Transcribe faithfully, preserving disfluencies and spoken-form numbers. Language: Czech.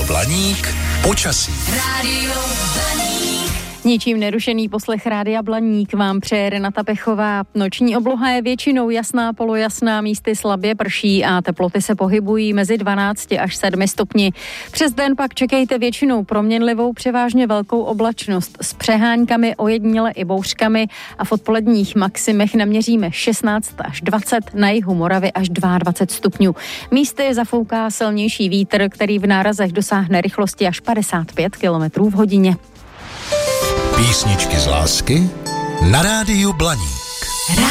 Rádio Blaník počasí. Rádio Blaník. Ničím nerušený poslech Rádia Blaník vám přeje Renata Pechová. Noční obloha je většinou jasná, polojasná, místy slabě prší a teploty se pohybují mezi dvanácti až sedmi stupni. Přes den pak čekejte většinou proměnlivou, převážně velkou oblačnost s přeháňkami, ojediněle i bouřkami a v odpoledních maximech naměříme šestnáct až dvacet, na jihu Moravy až dvacet dva stupňů. Místy zafouká silnější vítr, který v nárazech dosáhne rychlosti až padesát pět kilometrů v hodině. Písničky z lásky na Rádiu Blaník.